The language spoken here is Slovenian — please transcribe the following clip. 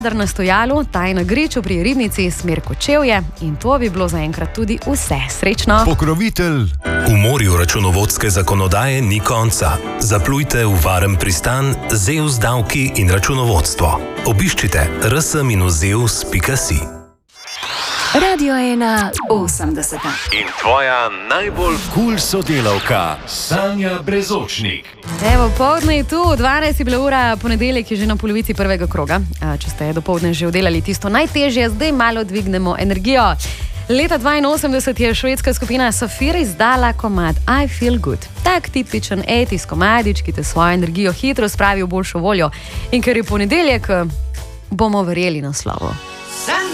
Na stojalu, tajno griču pri ribnici, smer Kočevje in to bi bilo zaenkrat tudi vse. Srečno! Pokrovitelj. V morju računovodske zakonodaje ni konca. Zaplujte v varen pristan Zeus davki in računovodstvo. Obiščite rs-zeus.si. Radio 1 80. In tvoja najbolj kul sodelavka, Sanja Brezočnik. Evo, poldne je tu, 12 je bila ura, ponedeljek je že na polovici prvega kroga. Če ste dopoldne že oddelali tisto najtežje, zdaj malo dvignemo energijo. Leta 82 je švedska skupina Safir izdala komad I Feel Good. Tak tipičen 80s komadič, ki te svojo energijo hitro spravi v boljšo voljo. In ker je ponedeljek, bomo verjeli na slovo.